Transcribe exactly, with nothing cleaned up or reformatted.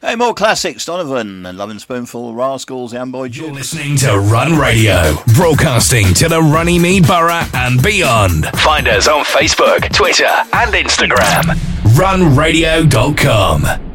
Hey, more classics, Donovan, and Lovin' Spoonful, Rascals, the Amboy Juice. You're listening to Run Radio, broadcasting to the Runnymede Borough and beyond. Find us on Facebook, Twitter and Instagram. run radio dot com.